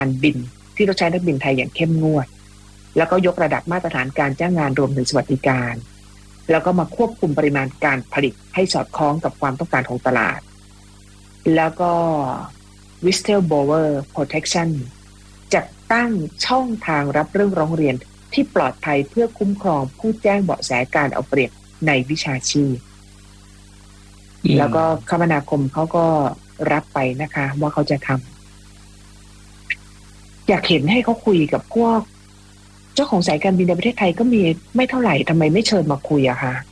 การบินที่ต้องใช้นักบินไทยอย่างเข้มงวดแล้วก็ยกระดับมาตรฐานการจ้างงานรวมถึงสวัสดิการแล้วก็มาควบคุมปริมาณการผลิตให้สอดคล้องกับความต้องการของตลาดแล้วก็ whistleblower protection จัดตั้งช่องทางรับเรื่องร้องเรียนที่ปลอดภัยเพื่อคุ้มครองผู้แจ้งเบาะแสการเอาเปรียบในวิชาชีพแล้วก็คมนาคมเขาก็รับไปนะคะว่าเขาจะทำอยากเห็นให้เขาคุยกับพวกเจ้าของสายการบินในประเทศไทยก็มีไม่เท่าไหร่ทำไมไม่เชิญมาคุยอะคะ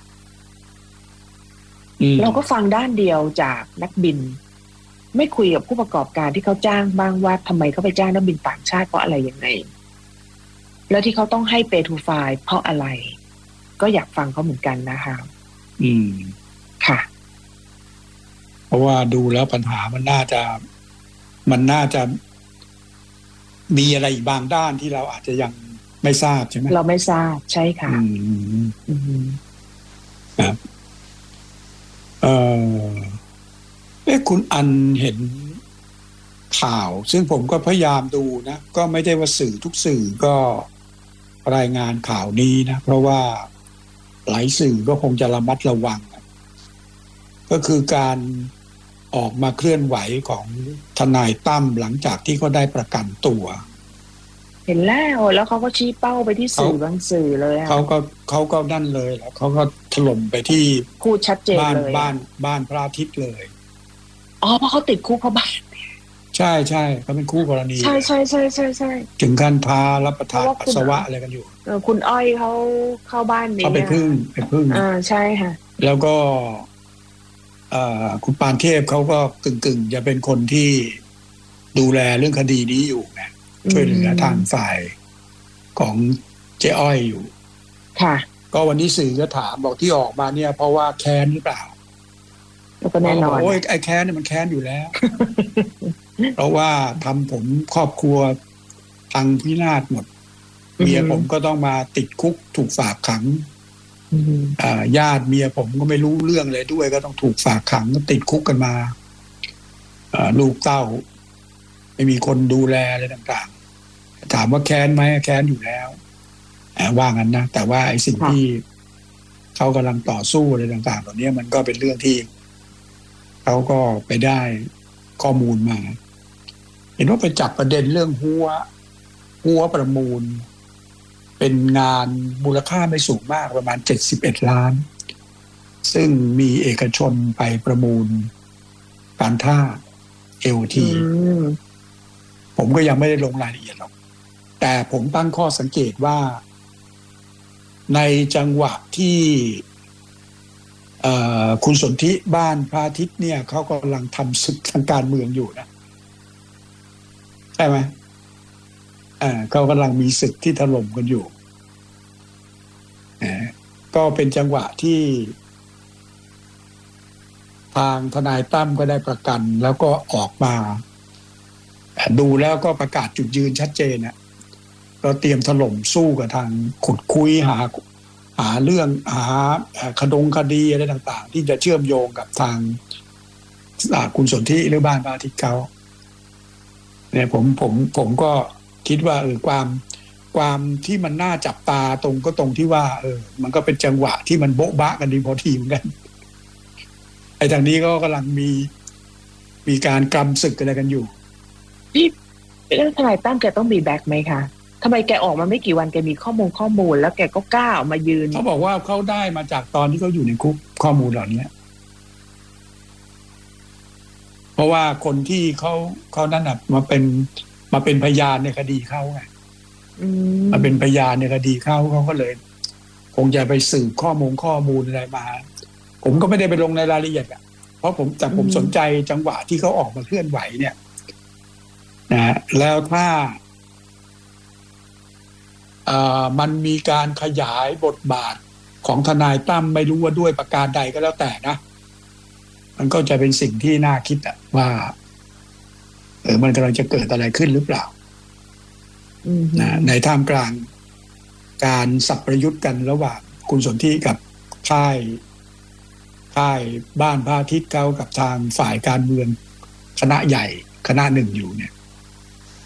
เราก็ฟังด้านเดียวจากนักบินไม่คุยกับผู้ประกอบการที่เขาจ้างบ้างว่าทำไมเขาไปจ้างนักบินต่างชาติเพราะอะไรยังไงแล้วที่เขาต้องให้ pay to fly เพราะอะไรก็อยากฟังเขาเหมือนกันนะคะค่ะเพราะว่าดูแล้วปัญหามันน่าจะมีอะไรอีกบางด้านที่เราอาจจะยังไม่ทราบใช่ไหมเราไม่ทราบใช่ค่ะครับคุณอันเห็นข่าวซึ่งผมก็พยายามดูนะก็ไม่ได้ว่าสื่อทุกสื่อก็รายงานข่าวนี้นะเพราะว่าหลายสื่อก็คงจะระมัดระวังก็คือการออกมาเคลื่อนไหวของทนายตั้มหลังจากที่เขาได้ประกันตัวเห็นแล้วเขาก็ชี้เป้าไปที่สื่อบางสื่อเลยเขาก็นั่นเลยแล้วเขาก็ถล่มไปที่พูดชัดเจนเลยบ้านพระอาทิตย์เลยเพราะเขาติดคุกเพราะบ้านใช่เขาเป็นคู่กรณีใช่ถึงขั้นพารับประทานปัสสาวะอะไรกันอยู่คุณอ้อยเขาเข้าบ้านนี้เขาไปพึ่งใช่ค่ะแล้วก็คุณปานเทพเขาก็กึ่งจะเป็นคนที่ดูแลเรื่องคดีนี้อยู่ไงช่วยเหลือทางฝ่ายของเจ๊อ้อยอยู่ค่ะก็วันนี้สื่อก็ถามบอกที่ออกมาเนี่ยเพราะว่าแค้นหรือเปล่าแล้วก็แน่นอนโอ้ยไอ้แค้นเนี่ยมันแค้นอยู่แล้ว เพราะว่าทำผมครอบครัวพังพินาศหมดเมียผมก็ต้องมาติดคุกถูกฝากขังญาติเมียผมก็ไม่รู้เรื่องเลยด้วยก็ต้องถูกฝากขังก็ติดคุกกันมาลูกเต้าไม่มีคนดูแลอะไรต่างๆถามว่าแค้นไหมแค้นอยู่แล้วว่างั้นนะแต่ว่าไอ้สิ่งที่เขากำลังต่อสู้อะไรต่างๆตอนนี้มันก็เป็นเรื่องที่เขาก็ไปได้ข้อมูลมาเห็นว่าไปจับประเด็นเรื่องหัวประมูลเป็นงานมูลค่าไม่สูงมากประมาณ71 ล้านซึ่งมีเอกชนไปประมูลการท่า LT ผมก็ยังไม่ได้ลงรายละเอียดหรอกแต่ผมตั้งข้อสังเกตว่าในจังหวะที่คุณสนธิบ้านพระอาทิตย์เนี่ยเขากำลังทำศึกทางการเมืองอยู่นะใช่ไหมเขากำลังมีศึกที่ถล่มกันอยู่ก็เป็นจังหวะที่ทางทนายตั้มก็ได้ประกันแล้วก็ออกมาดูแล้วก็ประกาศจุดยืนชัดเจนนะก็เตรียมถล่มสู้กับทางขุดคุยหาเรื่องหาคดีอะไรต่างๆที่จะเชื่อมโยงกับทางคุณสนธิหรือบ้านพระอาทิตย์เขาเนี่ยผมก็คิดว่าความที่มันน่าจับตาตรงที่ว่ามันก็เป็นจังหวะที่มันโบ๊ะบะกันดีพอทีเหมือนกันไอ้ทางนี้ก็กำลังมีการกำศึกอะไรกันอยู่พี่แล้วทนายตั้มแกต้องมีแบ็คไหมคะทำไมแกออกมาไม่กี่วันแกมีข้อมูลแล้วแกก็กล้าออกมายืนเขาบอกว่าเขาได้มาจากตอนที่เขาอยู่ในคุกข้อมูลเหล่านี้เพราะว่าคนที่เขานั่นน่ะมาเป็นพยานในคดีเขาไงมาเป็นพยานในคดีเขาก็เลยคงจะไปสืบข้อมูลอะไรมาผมก็ไม่ได้ไปลงในรายละเอียดเพราะผมสนใจจังหวะที่เขาออกมาเคลื่อนไหวเนี่ยนะแล้วถ้ามันมีการขยายบทบาทของทนายตั้มไม่รู้ว่าด้วยประการใดก็แล้วแต่นะมันก็จะเป็นสิ่งที่น่าคิดว่ามันกำลังจะเกิดอะไรขึ้นหรือเปล่านะในท่ามกลางการสับประยุทธ์กันระหว่างคุณสนธิกับค่ายบ้านพระอาทิตย์เขากับทางฝ่ายการเมืองคณะใหญ่คณะหนึ่งอยู่เนี่ย